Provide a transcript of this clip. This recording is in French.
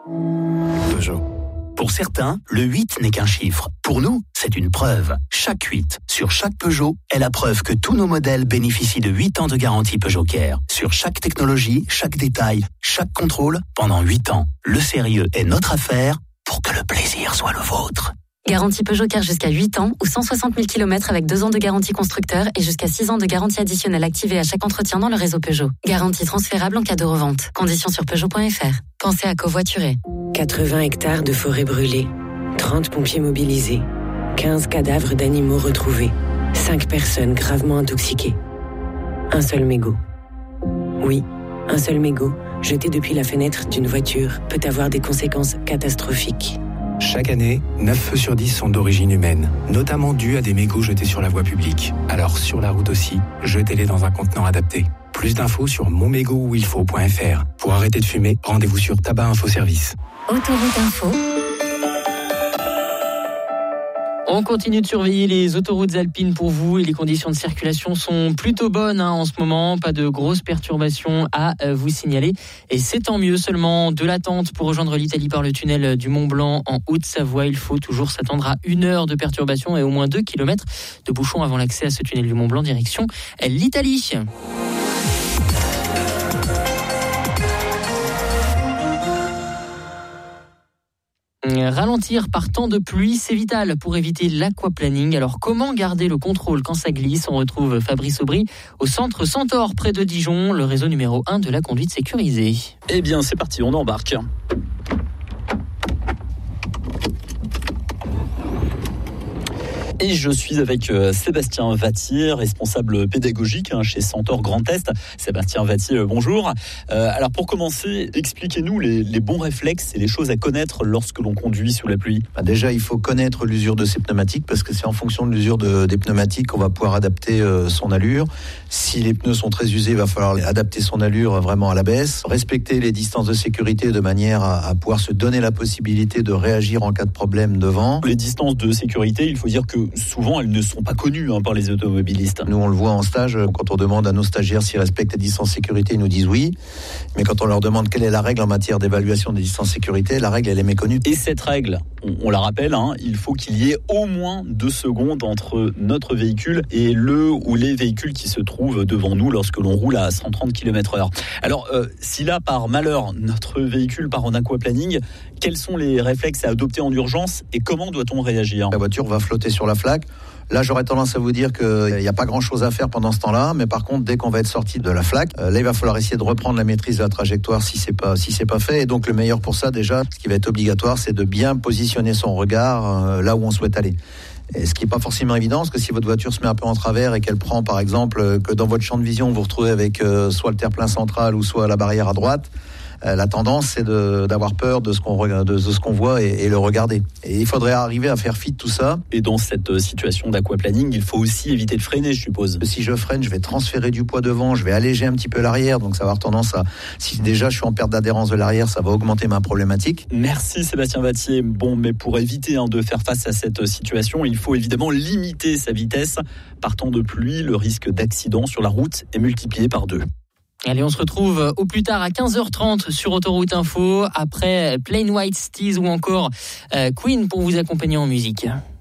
Peugeot. Pour certains, le 8 n'est qu'un chiffre. Pour nous, c'est une preuve. Chaque 8 sur chaque Peugeot est la preuve que tous nos modèles bénéficient de 8 ans de garantie Peugeot Care. Sur chaque technologie, chaque détail, chaque contrôle, pendant 8 ans. Le sérieux est notre affaire pour que le plaisir soit le vôtre. Garantie Peugeot Care jusqu'à 8 ans ou 160 000 km avec 2 ans de garantie constructeur et jusqu'à 6 ans de garantie additionnelle activée à chaque entretien dans le réseau Peugeot. Garantie transférable en cas de revente. Conditions sur Peugeot.fr. Pensez à covoiturer. 80 hectares de forêt brûlée, 30 pompiers mobilisés, 15 cadavres d'animaux retrouvés, 5 personnes gravement intoxiquées. Un seul mégot. Oui, un seul mégot, jeté depuis la fenêtre d'une voiture, peut avoir des conséquences catastrophiques. Chaque année, 9 feux sur 10 sont d'origine humaine, notamment dus à des mégots jetés sur la voie publique. Alors sur la route aussi, jetez-les dans un contenant adapté. Plus d'infos sur monmégotuilfaut.fr. Pour arrêter de fumer, rendez-vous sur Tabac Info Service. Autoroute Info. On continue de surveiller les autoroutes alpines pour vous et les conditions de circulation sont plutôt bonnes en ce moment. Pas de grosses perturbations à vous signaler. Et c'est tant mieux, seulement de l'attente pour rejoindre l'Italie par le tunnel du Mont-Blanc en Haute-Savoie. Il faut toujours s'attendre à 1 heure de perturbation et au moins 2 km de bouchons avant l'accès à ce tunnel du Mont-Blanc direction l'Italie. Ralentir par temps de pluie, c'est vital pour éviter l'aquaplaning. Alors comment garder le contrôle quand ça glisse ? On retrouve Fabrice Aubry au centre Centaure près de Dijon, le réseau numéro 1 de la conduite sécurisée. Eh bien c'est parti, on embarque. Et je suis avec Sébastien Vattier, responsable pédagogique chez Centaure Grand Est. Sébastien Vattier, bonjour. Alors pour commencer, expliquez-nous les bons réflexes et les choses à connaître lorsque l'on conduit sous la pluie. Déjà, il faut connaître l'usure de ses pneumatiques parce que c'est en fonction de l'usure des pneumatiques qu'on va pouvoir adapter son allure. Si les pneus sont très usés, il va falloir adapter son allure vraiment à la baisse. Respecter les distances de sécurité de manière à pouvoir se donner la possibilité de réagir en cas de problème devant. Les distances de sécurité, il faut dire que souvent elles ne sont pas connues par les automobilistes. Nous on le voit en stage, quand on demande à nos stagiaires s'ils respectent les distances de sécurité, ils nous disent oui. Mais quand on leur demande quelle est la règle en matière d'évaluation des distances de sécurité, la règle elle est méconnue. Et cette règle, on la rappelle, il faut qu'il y ait au moins 2 secondes entre notre véhicule et le ou les véhicules qui se trouvent devant nous lorsque l'on roule à 130 km/h. Alors si là par malheur notre véhicule part en aquaplaning, quels sont les réflexes à adopter en urgence et comment doit-on réagir ? La voiture va flotter sur la flaque. Là, j'aurais tendance à vous dire qu'il n'y a pas grand-chose à faire pendant ce temps-là, mais par contre, dès qu'on va être sorti de la flaque, là, il va falloir essayer de reprendre la maîtrise de la trajectoire si c'est pas fait. Et donc, le meilleur pour ça, déjà, ce qui va être obligatoire, c'est de bien positionner son regard là où on souhaite aller. Et ce qui n'est pas forcément évident, parce que si votre voiture se met un peu en travers et qu'elle prend, par exemple, que dans votre champ de vision, vous vous retrouvez avec soit le terre-plein central ou soit la barrière à droite, la tendance, c'est d'avoir peur de ce qu'on voit et le regarder. Et il faudrait arriver à faire fi de tout ça. Et dans cette situation d'aquaplaning, il faut aussi éviter de freiner, je suppose. Si je freine, je vais transférer du poids devant, je vais alléger un petit peu l'arrière, donc ça va avoir tendance à... Si déjà je suis en perte d'adhérence de l'arrière, ça va augmenter ma problématique. Merci Sébastien Vattier. Bon, mais pour éviter de faire face à cette situation, il faut évidemment limiter sa vitesse. Par temps de pluie, le risque d'accident sur la route est multiplié par 2. Allez, on se retrouve au plus tard à 15h30 sur Autoroute Info, après Plain White Steez ou encore Queen pour vous accompagner en musique.